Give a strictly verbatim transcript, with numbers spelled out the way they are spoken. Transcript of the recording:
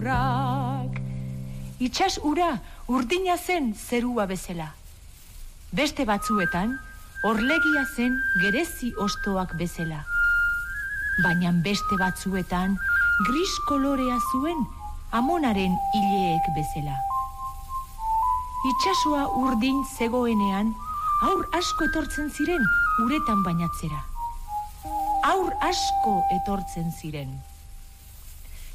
Itsas ura urdina zen zerua bezala. Beste batzuetan, orlegia zen gerezi ostoak bezala. Baina beste batzuetan, gris kolorea zuen amonaren ileek bezala. Itsasoa urdin zegoenean, aur asko etortzen ziren uretan bainatzera. Aur asko etortzen ziren.